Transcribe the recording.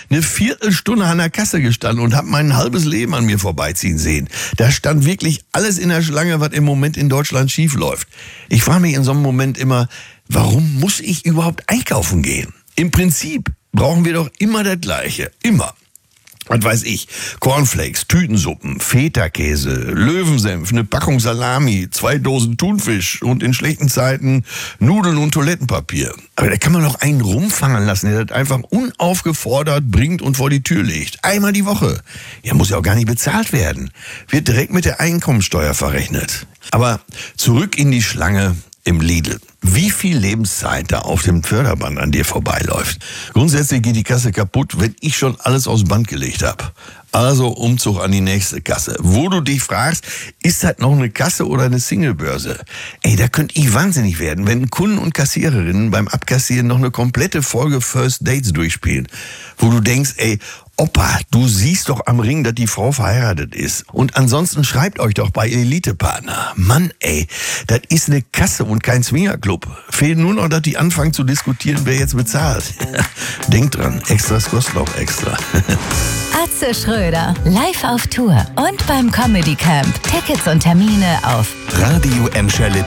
eine Viertelstunde an der Kasse gestanden und habe mein halbes Leben an mir vorbeiziehen sehen. Da stand wirklich alles in der Schlange, was im Moment in Deutschland schief läuft. Ich frage mich in so einem Moment immer, warum muss ich überhaupt einkaufen gehen? Im Prinzip brauchen wir doch immer das Gleiche. Immer. Was weiß ich, Cornflakes, Tütensuppen, Feta-Käse, Löwensenf, eine Packung Salami, 2 Dosen Thunfisch und in schlechten Zeiten Nudeln und Toilettenpapier. Aber da kann man doch einen rumfangen lassen, der das einfach unaufgefordert bringt und vor die Tür legt. Einmal die Woche. Ja, muss ja auch gar nicht bezahlt werden. Wird direkt mit der Einkommensteuer verrechnet. Aber zurück in die Schlange im Lidl. Wie viel Lebenszeit da auf dem Förderband an dir vorbeiläuft. Grundsätzlich geht die Kasse kaputt, wenn ich schon alles aufs Band gelegt habe. Also Umzug an die nächste Kasse. Wo du dich fragst, ist das noch eine Kasse oder eine Singlebörse? Ey, da könnte ich wahnsinnig werden, wenn Kunden und Kassiererinnen beim Abkassieren noch eine komplette Folge First Dates durchspielen. Wo du denkst, ey, Opa, du siehst doch am Ring, dass die Frau verheiratet ist. Und ansonsten schreibt euch doch bei Elite-Partner. Mann, ey, das ist eine Kasse und kein Swingerclub. Fehlt nur noch, dass die anfangen zu diskutieren, wer jetzt bezahlt. Denkt dran, Extras kosten auch extra. Atze Schröder, live auf Tour und beim Comedy Camp. Tickets und Termine auf Radio